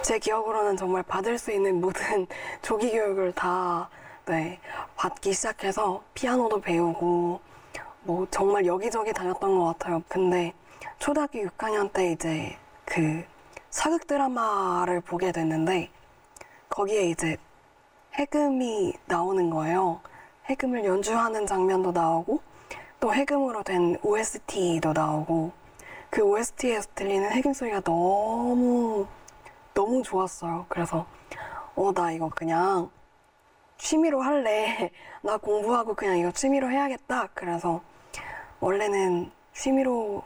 제 기억으로는 정말 받을 수 있는 모든 조기 교육을 다 받기 시작해서 피아노도 배우고 뭐 정말 여기저기 다녔던 것 같아요. 근데 초등학교 6학년 때 이제 그 사극 드라마를 보게 됐는데 거기에 이제 해금이 나오는 거예요. 해금을 연주하는 장면도 나오고 또 해금으로 된 OST도 나오고 그 OST에서 들리는 해금 소리가 너무 좋았어요. 그래서 나 이거 그냥 취미로 할래. 나 공부하고 그냥 이거 취미로 해야겠다. 그래서 원래는 취미로